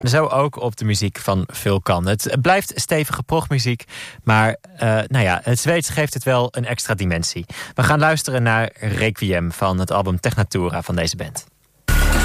Zo ook op de muziek van Vulkan. Het blijft stevige progmuziek, maar het Zweeds geeft het wel een extra dimensie. We gaan luisteren naar Requiem van het album Technatura van deze band.